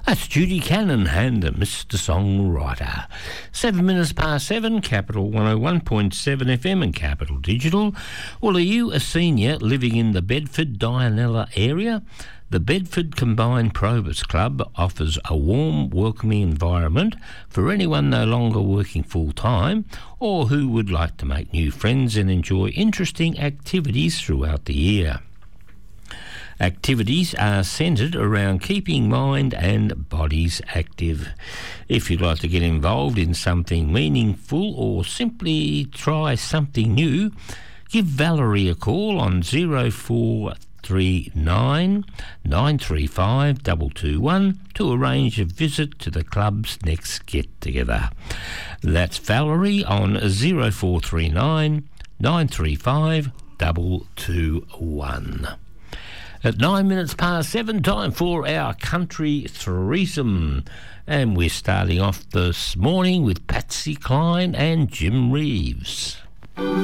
That's Judy Cannon and Mr. Songwriter. 7 minutes past 7, Capital 101.7 FM and Capital Digital. Well, are you a senior living in the Bedford-Dianella area? The Bedford Combined Probus Club offers a warm, welcoming environment for anyone no longer working full-time or who would like to make new friends and enjoy interesting activities throughout the year. Activities are centred around keeping mind and bodies active. If you'd like to get involved in something meaningful or simply try something new, give Valerie a call on 0439 935 221 to arrange a visit to the club's next get-together. That's Valerie on 0439 935 221. At 9 minutes past 7, time for our country threesome. And we're starting off this morning with Patsy Cline and Jim Reeves.